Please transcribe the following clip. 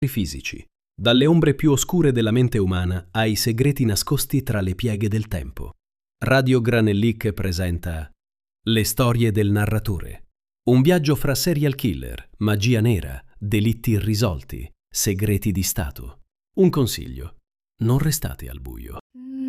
fisici, dalle ombre più oscure della mente umana ai segreti nascosti tra le pieghe del tempo. Radio Granellic presenta Le storie del narratore. Un viaggio fra serial killer, magia nera, delitti irrisolti, segreti di Stato. Un consiglio: non restate al buio.